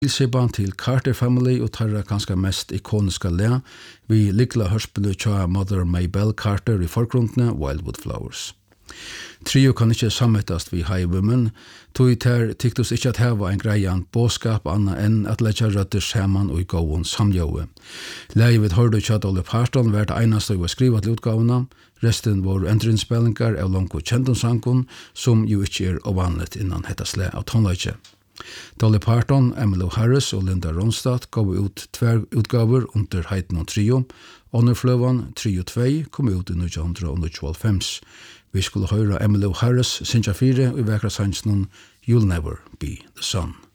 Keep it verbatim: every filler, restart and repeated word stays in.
Tilseban til Carter Family og tarra kanskje mest ikoniska le, vi likla hørspillet tja Mother Maybelle Carter i forgrundene Wildwood Flowers. Trio kan ikke sammettast vi High Women, tog ter tyktus ikke at heva en greian båskap anna enn at letja røtter saman og i gåen samjøve. Leie vid hørdu tja Dolly Parton vært einast og var skriva til utgavuna, resten var endrinspellingar av langko kjendonsankon, som jo ikke er ovanligt innan hetta sle av tonleitje. Dolly Parton, Emmylou Harris og Linda Ronstadt gav ut tver utgaver under heiten og trio. Honorfløvan Trio två kom ut i nitton tjugotvå. Vi skulle høre Emmylou Harris, Sinja fire, og i vekra sannsnon You'll Never Be the Sun.